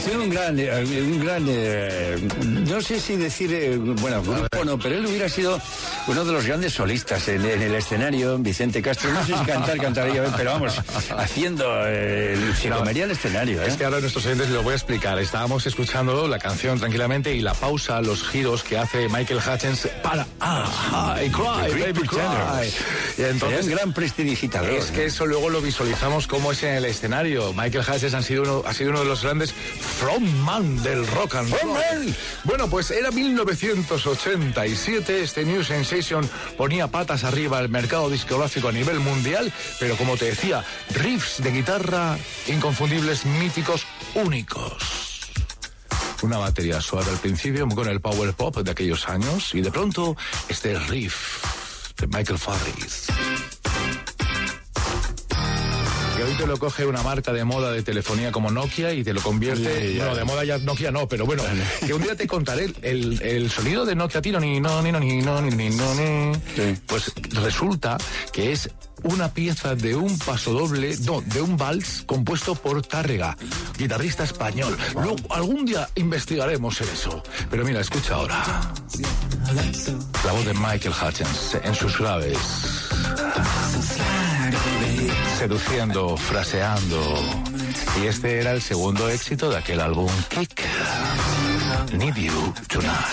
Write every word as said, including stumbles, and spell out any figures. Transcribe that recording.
sido un gran, un gran eh, no sé si decir, eh, bueno, grupo no, pero él hubiera sido uno de los grandes solistas en, en el escenario, Vicente Castro. No sé si cantar, cantaría, pero vamos, haciendo, eh, se no, comería el escenario. ¿eh? Es que ahora a nuestros oyentes les voy a explicar. Estábamos escuchando la canción tranquilamente y la pausa, los giros que hace Michael Hutchence para Ah, I Cry, Baby Cry. Y entonces, un gran prestidigitador. Es que eso luego lo visualizamos como es en el escenario. Michael Hutchence ha sido uno, ha sido uno de los grandes frontman del rock and roll. Bueno, pues era mil novecientos ochenta y siete, este New Sensation ponía patas arriba el mercado discográfico a nivel mundial, pero como te decía, riffs de guitarra inconfundibles, míticos, únicos. Una batería suave al principio con el power pop de aquellos años y de pronto este riff de Michael Farris. Que hoy te lo coge una marca de moda de telefonía como Nokia y te lo convierte... Sí, no, de moda ya Nokia no, pero bueno, que un día te contaré el, el sonido de Nokia tiro ni no ni no ni no ni ni no ni. Sí. Pues resulta que es una pieza de un pasodoble, no, de un vals compuesto por Tárrega, guitarrista español. Luego, algún día investigaremos eso. Pero mira, escucha ahora. La voz de Michael Hutchence en sus graves. Seduciendo, fraseando. Y este era el segundo éxito de aquel álbum Kick. Need You Tonight.